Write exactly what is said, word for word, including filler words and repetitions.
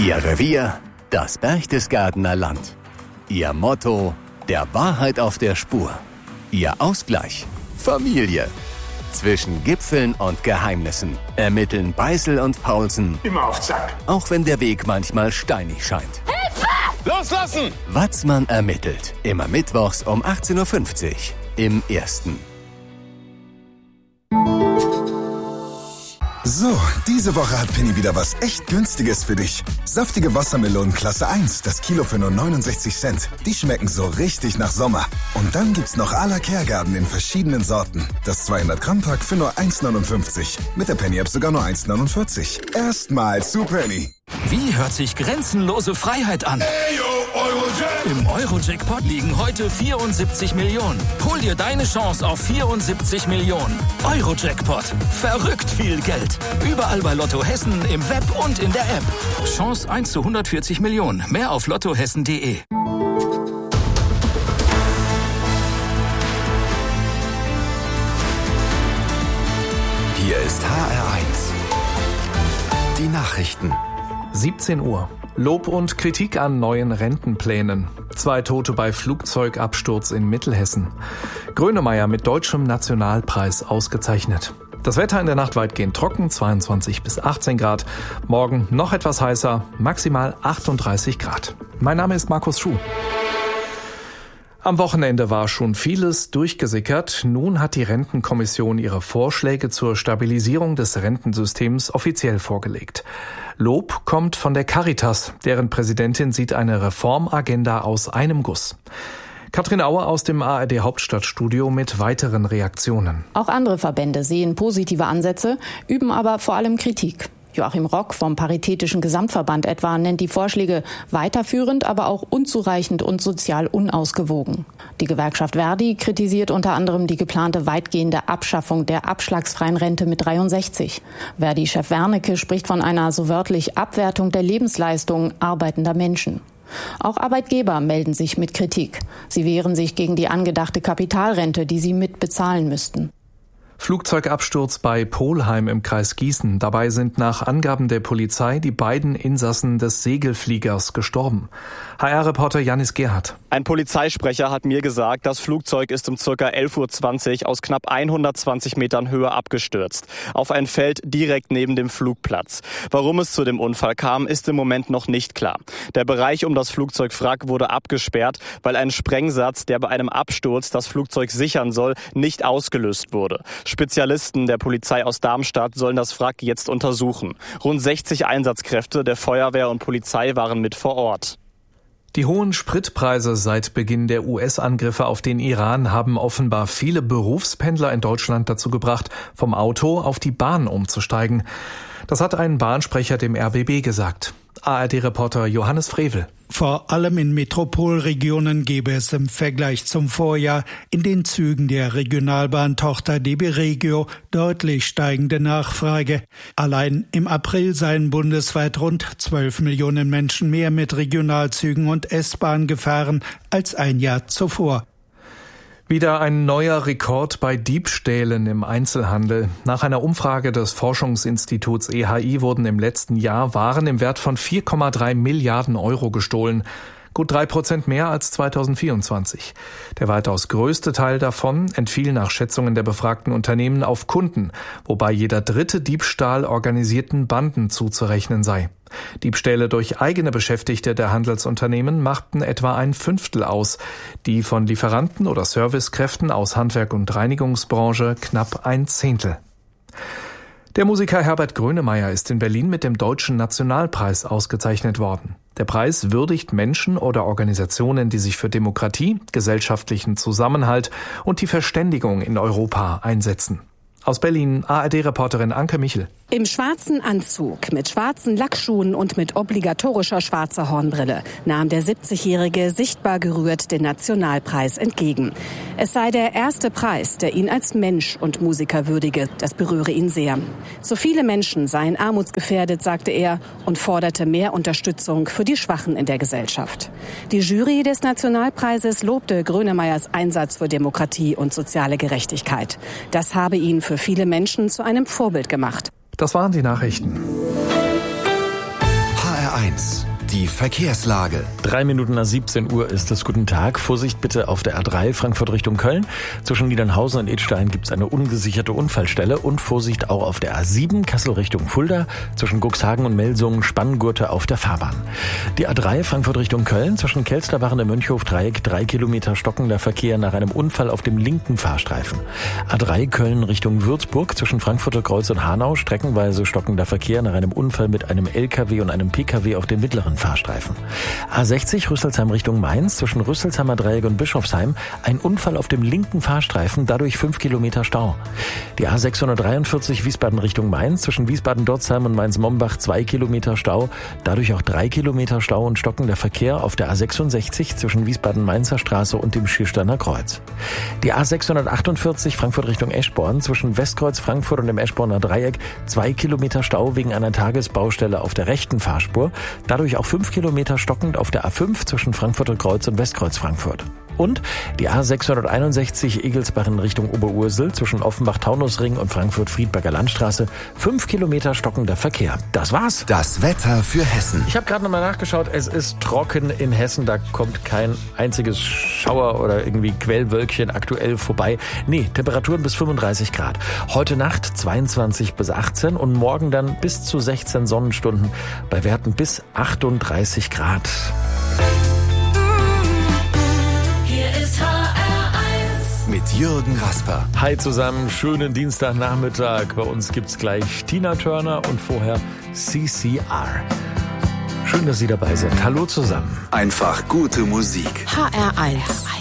Ihr Revier, das Berchtesgadener Land. Ihr Motto, der Wahrheit auf der Spur. Ihr Ausgleich, Familie. Zwischen Gipfeln und Geheimnissen ermitteln Beißel und Paulsen. Immer auf Zack. Auch wenn der Weg manchmal steinig scheint. Hilfe! Loslassen! Watzmann ermittelt. Immer mittwochs um achtzehn Uhr fünfzig im Ersten. So, diese Woche hat Penny wieder was echt Günstiges für dich. Saftige Wassermelonen Klasse eins, das Kilo für nur neunundsechzig Cent. Die schmecken so richtig nach Sommer. Und dann gibt's noch à la Kehrgarten in verschiedenen Sorten. Das zweihundert Gramm Pack für nur eins neunundfünfzig. Mit der Penny App sogar nur eins neunundvierzig. Erstmal zu Penny. Wie hört sich grenzenlose Freiheit an? Im Euro-Jackpot liegen heute vierundsiebzig Millionen. Hol dir deine Chance auf vierundsiebzig Millionen. Euro-Jackpot. Verrückt viel Geld. Überall bei Lotto Hessen, im Web und in der App. Chance eins zu hundertvierzig Millionen. Mehr auf lottohessen punkt de. Hier ist H R eins. Die Nachrichten. siebzehn Uhr. Lob und Kritik an neuen Rentenplänen. Zwei Tote bei Flugzeugabsturz in Mittelhessen. Grönemeyer mit deutschem Nationalpreis ausgezeichnet. Das Wetter in der Nacht weitgehend trocken, zweiundzwanzig bis achtzehn Grad. Morgen noch etwas heißer, maximal achtunddreißig Grad. Mein Name ist Markus Schuh. Am Wochenende war schon vieles durchgesickert. Nun hat die Rentenkommission ihre Vorschläge zur Stabilisierung des Rentensystems offiziell vorgelegt. Lob kommt von der Caritas, deren Präsidentin sieht eine Reformagenda aus einem Guss. Katrin Auer aus dem A R D Hauptstadtstudio mit weiteren Reaktionen. Auch andere Verbände sehen positive Ansätze, üben aber vor allem Kritik. Joachim Rock vom Paritätischen Gesamtverband etwa nennt die Vorschläge weiterführend, aber auch unzureichend und sozial unausgewogen. Die Gewerkschaft Verdi kritisiert unter anderem die geplante weitgehende Abschaffung der abschlagsfreien Rente mit dreiundsechzig. Verdi-Chef Wernicke spricht von einer so wörtlich Abwertung der Lebensleistung arbeitender Menschen. Auch Arbeitgeber melden sich mit Kritik. Sie wehren sich gegen die angedachte Kapitalrente, die sie mitbezahlen müssten. Flugzeugabsturz bei Polheim im Kreis Gießen. Dabei sind nach Angaben der Polizei die beiden Insassen des Segelfliegers gestorben. H R-Reporter Janis Gerhardt. Ein Polizeisprecher hat mir gesagt, das Flugzeug ist um ca. elf Uhr zwanzig aus knapp hundertzwanzig Metern Höhe abgestürzt. Auf ein Feld direkt neben dem Flugplatz. Warum es zu dem Unfall kam, ist im Moment noch nicht klar. Der Bereich um das Flugzeugwrack wurde abgesperrt, weil ein Sprengsatz, der bei einem Absturz das Flugzeug sichern soll, nicht ausgelöst wurde. Spezialisten der Polizei aus Darmstadt sollen das Wrack jetzt untersuchen. Rund sechzig Einsatzkräfte der Feuerwehr und Polizei waren mit vor Ort. Die hohen Spritpreise seit Beginn der U S-Angriffe auf den Iran haben offenbar viele Berufspendler in Deutschland dazu gebracht, vom Auto auf die Bahn umzusteigen. Das hat ein Bahnsprecher dem R B B gesagt. A R D-Reporter Johannes Frevel. Vor allem in Metropolregionen gäbe es im Vergleich zum Vorjahr in den Zügen der Regionalbahntochter D B Regio deutlich steigende Nachfrage. Allein im April seien bundesweit rund zwölf Millionen Menschen mehr mit Regionalzügen und S-Bahn gefahren als ein Jahr zuvor. Wieder ein neuer Rekord bei Diebstählen im Einzelhandel. Nach einer Umfrage des Forschungsinstituts E H I wurden im letzten Jahr Waren im Wert von vier Komma drei Milliarden Euro gestohlen. Gut drei Prozent mehr als zweitausendvierundzwanzig. Der weitaus größte Teil davon entfiel nach Schätzungen der befragten Unternehmen auf Kunden, wobei jeder dritte Diebstahl organisierten Banden zuzurechnen sei. Diebstähle durch eigene Beschäftigte der Handelsunternehmen machten etwa ein Fünftel aus, die von Lieferanten oder Servicekräften aus Handwerk- und Reinigungsbranche knapp ein Zehntel. Der Musiker Herbert Grönemeyer ist in Berlin mit dem Deutschen Nationalpreis ausgezeichnet worden. Der Preis würdigt Menschen oder Organisationen, die sich für Demokratie, gesellschaftlichen Zusammenhalt und die Verständigung in Europa einsetzen. Aus Berlin A R D-Reporterin Anke Michel. Im schwarzen Anzug, mit schwarzen Lackschuhen und mit obligatorischer schwarzer Hornbrille nahm der siebzigjährige sichtbar gerührt den Nationalpreis entgegen. Es sei der erste Preis, der ihn als Mensch und Musiker würdige. Das berühre ihn sehr. Zu viele Menschen seien armutsgefährdet, sagte er, und forderte mehr Unterstützung für die Schwachen in der Gesellschaft. Die Jury des Nationalpreises lobte Grönemeyers Einsatz für Demokratie und soziale Gerechtigkeit. Das habe ihn für viele Menschen zu einem Vorbild gemacht. Das waren die Nachrichten. H R eins Die Verkehrslage. Drei Minuten nach siebzehn Uhr ist es. Guten Tag. Vorsicht bitte auf der A drei Frankfurt Richtung Köln. Zwischen Niedernhausen und Idstein gibt es eine ungesicherte Unfallstelle. Und Vorsicht auch auf der A sieben Kassel Richtung Fulda. Zwischen Cuxhagen und Melsungen Spanngurte auf der Fahrbahn. Die A drei Frankfurt Richtung Köln. Zwischen Kelsterwachen im Mönchhof-Dreieck drei Kilometer stockender Verkehr nach einem Unfall auf dem linken Fahrstreifen. A drei Köln Richtung Würzburg. Zwischen Frankfurter Kreuz und Hanau streckenweise stockender Verkehr nach einem Unfall mit einem L K W und einem P K W auf dem mittleren Fahrstreifen. A sechzig Rüsselsheim Richtung Mainz, zwischen Rüsselsheimer Dreieck und Bischofsheim, ein Unfall auf dem linken Fahrstreifen, dadurch fünf Kilometer Stau. Die A sechshundertdreiundvierzig Wiesbaden Richtung Mainz, zwischen Wiesbaden-Dorzheim und Mainz-Mombach zwei Kilometer Stau, dadurch auch drei Kilometer Stau und stockender Verkehr auf der A sechsundsechzig zwischen Wiesbaden-Mainzer Straße und dem Schiersteiner Kreuz. Die A sechshundertachtundvierzig Frankfurt Richtung Eschborn, zwischen Westkreuz Frankfurt und dem Eschborner Dreieck, zwei Kilometer Stau wegen einer Tagesbaustelle auf der rechten Fahrspur, dadurch auch fünf Kilometer stockend auf der A fünf zwischen Frankfurter Kreuz und Westkreuz Frankfurt. Und die A sechshunderteinundsechzig Egelsbach in Richtung Oberursel zwischen Offenbach-Taunusring und Frankfurt-Friedberger Landstraße. Fünf Kilometer stockender Verkehr. Das war's. Das Wetter für Hessen. Ich habe gerade nochmal nachgeschaut. Es ist trocken in Hessen. Da kommt kein einziges Schauer oder irgendwie Quellwölkchen aktuell vorbei. Nee, Temperaturen bis fünfunddreißig Grad. Heute Nacht zweiundzwanzig bis achtzehn und morgen dann bis zu sechzehn Sonnenstunden bei Werten bis achtunddreißig Grad. Mit Jürgen Rasper. Hi zusammen, schönen Dienstagnachmittag. Bei uns gibt's gleich Tina Turner und vorher C C R. Schön, dass Sie dabei sind. Hallo zusammen. Einfach gute Musik. H R eins.